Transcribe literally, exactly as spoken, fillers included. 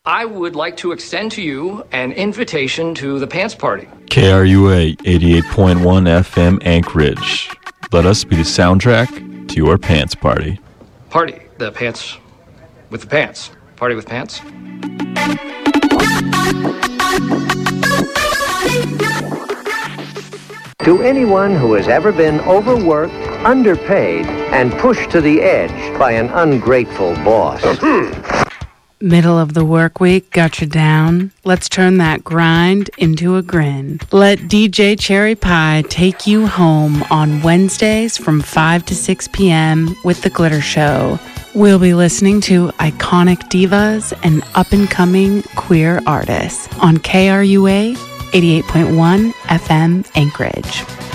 I would like to extend to you an invitation to the Pants Party. K R U A eighty-eight point one F M Anchorage. Let us be the soundtrack to your pants party. Party. The pants with the pants. Party with pants. To anyone who has ever been overworked, underpaid, and pushed to the edge by an ungrateful boss. Middle of the work week got you down? Let's turn that grind into a grin. Let D J Cherry Pie take you home on Wednesdays from five to six p.m. with The Glitter Show. We'll be listening to iconic divas and up-and-coming queer artists on K R U A eighty-eight point one F M Anchorage.